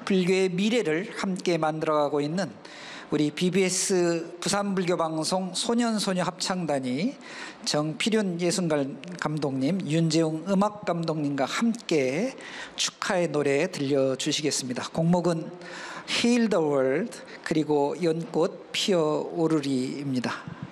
불교의 미래를 함께 만들어가고 있는 우리 BBS 부산불교방송 소년소녀 합창단이 정필윤 예술가 감독님, 윤재웅 음악감독님과 함께 축하의 노래 들려주시겠습니다. 곡목은 Heal the World 그리고 연꽃 피어오르리입니다.